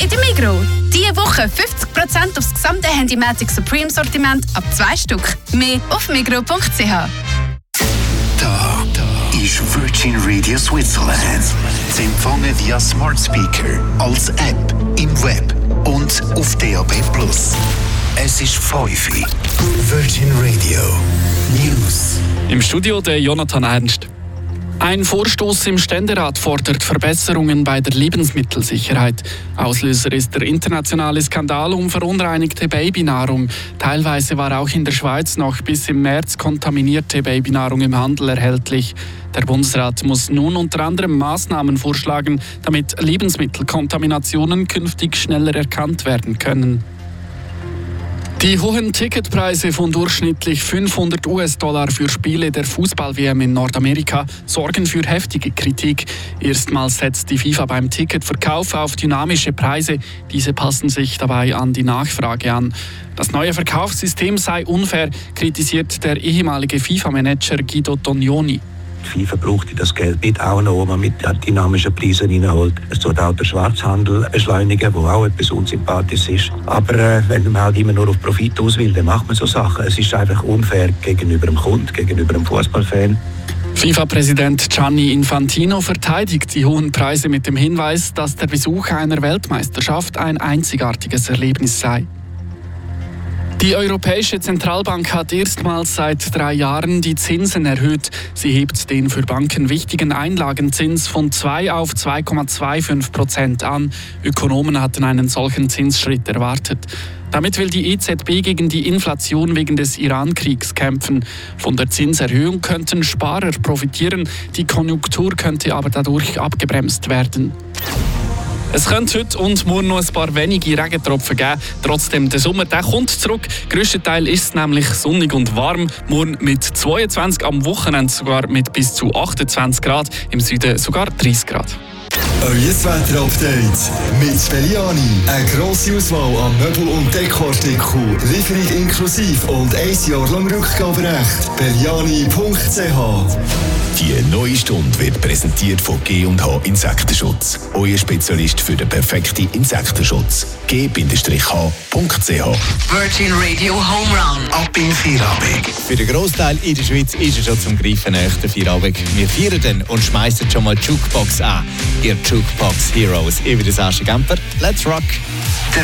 bei der Migros. Diese Woche 50% aufs gesamte Handymatic Supreme Sortiment ab 2 Stück. Mehr auf migros.ch. Da ist Virgin Radio Switzerland. Zu empfangen via Smart Speaker, als App, im Web und auf DAB+. Es ist 5 Uhr. Virgin Radio News. Im Studio der Jonathan Ernst. Ein Vorstoß im Ständerat fordert Verbesserungen bei der Lebensmittelsicherheit. Auslöser ist der internationale Skandal um verunreinigte Babynahrung. Teilweise war auch in der Schweiz noch bis im März kontaminierte Babynahrung im Handel erhältlich. Der Bundesrat muss nun unter anderem Maßnahmen vorschlagen, damit Lebensmittelkontaminationen künftig schneller erkannt werden können. Die hohen Ticketpreise von durchschnittlich $500 für Spiele der Fußball-WM in Nordamerika sorgen für heftige Kritik. Erstmals setzt die FIFA beim Ticketverkauf auf dynamische Preise. Diese passen sich dabei an die Nachfrage an. Das neue Verkaufssystem sei unfair, kritisiert der ehemalige FIFA-Manager Guido Tognoni. Die FIFA braucht das Geld nicht auch noch, wo man mit dynamischen Preisen reinholt. Es tut auch den Schwarzhandel beschleunigen, wo auch etwas unsympathisch ist. Aber wenn man halt immer nur auf Profit aus will, dann macht man so Sachen. Es ist einfach unfair gegenüber dem Kunden, gegenüber dem Fußballfan. FIFA-Präsident Gianni Infantino verteidigt die hohen Preise mit dem Hinweis, dass der Besuch einer Weltmeisterschaft ein einzigartiges Erlebnis sei. Die Europäische Zentralbank hat erstmals seit 3 Jahren die Zinsen erhöht. Sie hebt den für Banken wichtigen Einlagenzins von 2 auf 2,25% an. Ökonomen hatten einen solchen Zinsschritt erwartet. Damit will die EZB gegen die Inflation wegen des Iran-Kriegs kämpfen. Von der Zinserhöhung könnten Sparer profitieren, die Konjunktur könnte aber dadurch abgebremst werden. Es könnte heute und morgen noch ein paar wenige Regentropfen geben. Trotzdem, der Sommer der kommt zurück. Grösstenteils ist es nämlich sonnig und warm. Morgen mit 22, am Wochenende sogar mit bis zu 28 Grad. Im Süden sogar 30 Grad. Euer Wetter-Update mit Belliani. Eine grosse Auswahl an Möbel- und Dekoartikeln. Lieferung inklusive und 1 Jahr lang Rückgaberecht. Belliani.ch. Die neue Stunde wird präsentiert von G&H Insektenschutz. Euer Spezialist für den perfekten Insektenschutz. G-H.ch. Virgin Radio Home Run. Ab in Feierabend. Für den Grossteil in der Schweiz ist es schon zum Greifen nach der Feierabend. Wir feiern den und schmeißen schon mal die Jukebox an. Ihr Jukebox Heroes. Ich bin der Sascha Gemper. Let's rock!